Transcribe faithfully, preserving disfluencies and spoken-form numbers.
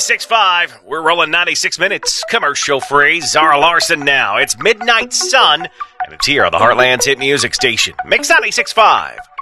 ninety-six point five. We're rolling ninety-six minutes. Commercial free. Zara Larson now. It's Midnight Sun, and it's here on the Heartland's hit music station. Mix ninety-six point five.